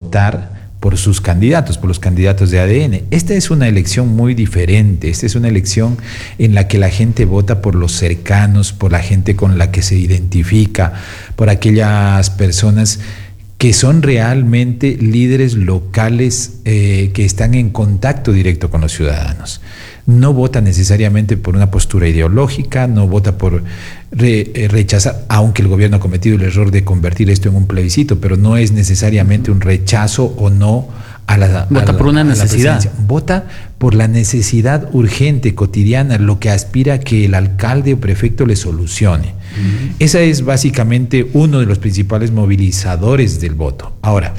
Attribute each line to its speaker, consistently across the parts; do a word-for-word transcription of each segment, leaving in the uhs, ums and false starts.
Speaker 1: votar por sus candidatos, por los candidatos de A D N. Esta es una elección muy diferente, esta es una elección en la que la gente vota por los cercanos, por la gente con la que se identifica, por aquellas personas que son realmente líderes locales eh, que están en contacto directo con los ciudadanos. No vota necesariamente por una postura ideológica, no vota por re, eh, rechazar, aunque el gobierno ha cometido el error de convertir esto en un plebiscito, pero no es necesariamente un rechazo o no a la
Speaker 2: Vota
Speaker 1: a la,
Speaker 2: por una
Speaker 1: a la
Speaker 2: necesidad.
Speaker 1: presidencia. Vota por la necesidad urgente, cotidiana, lo que aspira a que el alcalde o prefecto le solucione. Uh-huh. Esa es básicamente uno de los principales movilizadores del voto. Ahora,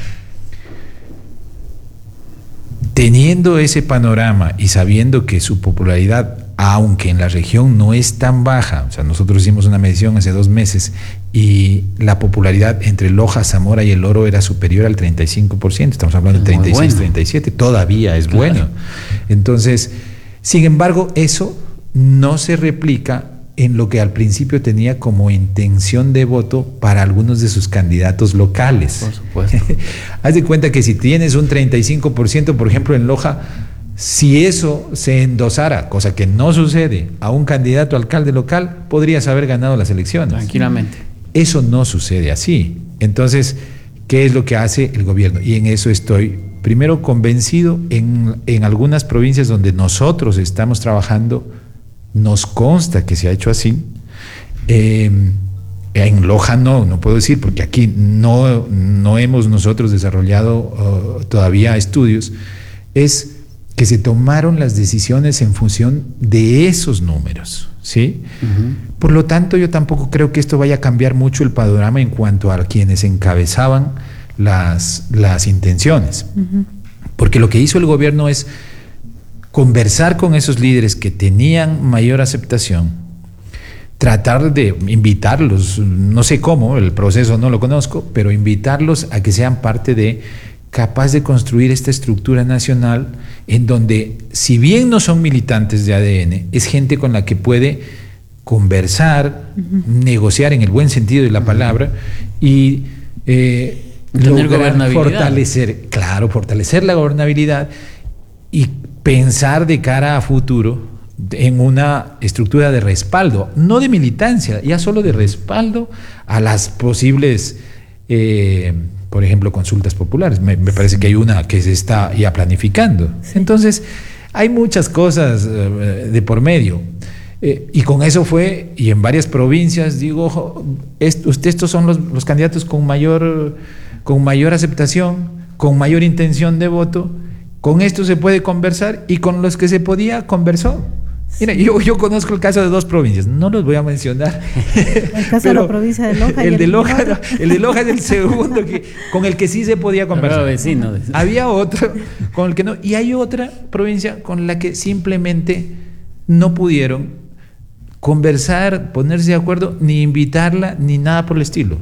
Speaker 1: teniendo ese panorama y sabiendo que su popularidad, aunque en la región no es tan baja, o sea, nosotros hicimos una medición hace dos meses y la popularidad entre Loja, Zamora y El Oro era superior al treinta y cinco por ciento, estamos hablando de treinta y seis, bueno. treinta y siete, todavía es claro. bueno. Entonces, sin embargo, eso no se replica en lo que al principio tenía como intención de voto para algunos de sus candidatos locales.
Speaker 2: Por supuesto.
Speaker 1: Haz de cuenta que si tienes un treinta y cinco por ciento, por ejemplo, en Loja, si eso se endosara, cosa que no sucede, a un candidato a alcalde local, podrías haber ganado las elecciones.
Speaker 2: Tranquilamente.
Speaker 1: Eso no sucede así. Entonces, ¿qué es lo que hace el gobierno? Y en eso estoy, primero, convencido. En, en algunas provincias donde nosotros estamos trabajando, nos consta que se ha hecho así. Eh, en Loja no, no puedo decir, porque aquí no, no hemos nosotros desarrollado uh, todavía estudios. Es que se tomaron las decisiones en función de esos números, ¿sí? Uh-huh. Por lo tanto, yo tampoco creo que esto vaya a cambiar mucho el panorama en cuanto a quienes encabezaban las, las intenciones. Uh-huh. Porque lo que hizo el gobierno es conversar con esos líderes que tenían mayor aceptación, tratar de invitarlos, no sé cómo, el proceso no lo conozco, pero invitarlos a que sean parte de, capaz de construir esta estructura nacional en donde, si bien no son militantes de A D N, es gente con la que puede conversar, uh-huh. negociar en el buen sentido de la palabra y eh, lograr fortalecer, claro, fortalecer la gobernabilidad y pensar de cara a futuro en una estructura de respaldo, no de militancia, ya solo de respaldo a las posibles, eh, por ejemplo, consultas populares. Me, me parece que hay una que se está ya planificando. Entonces, hay muchas cosas eh, de por medio. Eh, y con eso fue, y en varias provincias, digo, est, usted, estos son los, los candidatos con mayor, con mayor aceptación, con mayor intención de voto. Con esto se puede conversar y con los que se podía, conversó. Mira, yo, yo conozco el caso de dos provincias, no los voy a mencionar.
Speaker 3: El caso de la provincia de Loja.
Speaker 1: El,
Speaker 3: y
Speaker 1: de
Speaker 3: el,
Speaker 1: Loja no, el de Loja es el segundo que, con el que sí se podía conversar.
Speaker 2: Vecino.
Speaker 1: Había otro con el que no. Y hay otra provincia con la que simplemente no pudieron conversar, ponerse de acuerdo, ni invitarla, ni nada por el estilo.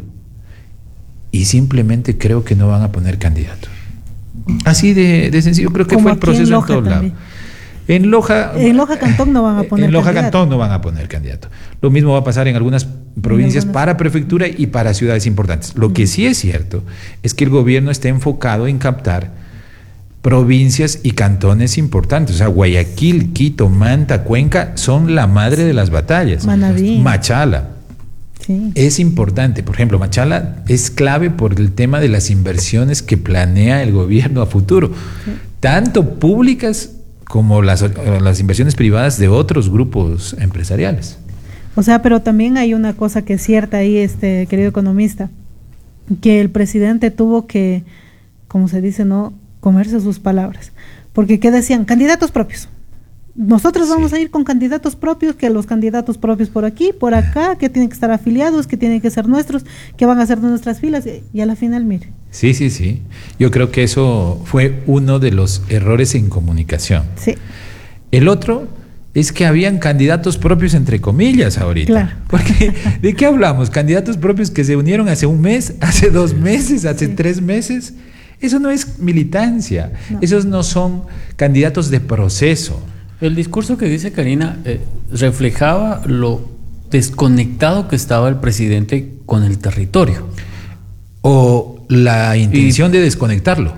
Speaker 1: Y simplemente creo que no van a poner candidato. Así de, de sencillo, creo que fue el proceso en, en todos lados. En Loja,
Speaker 3: en Loja Cantón no van a poner
Speaker 1: En Loja
Speaker 3: candidato.
Speaker 1: Cantón no van a poner candidato. Lo mismo va a pasar en algunas provincias en algunas... para prefectura y para ciudades importantes. Lo que sí es cierto es que el gobierno está enfocado en captar provincias y cantones importantes. O sea, Guayaquil, Quito, Manta, Cuenca son la madre de las batallas.
Speaker 3: Manabí.
Speaker 1: Machala. Sí. Es importante, por ejemplo, Machala es clave por el tema de las inversiones que planea el gobierno a futuro, sí. tanto públicas como las, las inversiones privadas de otros grupos empresariales.
Speaker 3: O sea, pero también hay una cosa que es cierta ahí, este querido economista, que el presidente tuvo que, como se dice, no comerse sus palabras, porque ¿qué decían? Candidatos propios. Nosotros vamos sí. a ir con candidatos propios, que los candidatos propios por aquí, por acá, que tienen que estar afiliados, que tienen que ser nuestros, que van a ser de nuestras filas, y a la final, mire.
Speaker 1: Sí, sí, sí. Yo creo que eso fue uno de los errores en comunicación.
Speaker 3: Sí.
Speaker 1: El otro es que habían candidatos propios entre comillas ahorita.
Speaker 3: Claro.
Speaker 1: Porque, ¿de qué hablamos? Candidatos propios que se unieron hace un mes, hace dos meses, hace sí. tres meses. Eso no es militancia. No. Esos no son candidatos de proceso.
Speaker 2: El discurso que dice Karina eh, reflejaba lo desconectado que estaba el presidente con el territorio.
Speaker 1: O la intención y, de desconectarlo.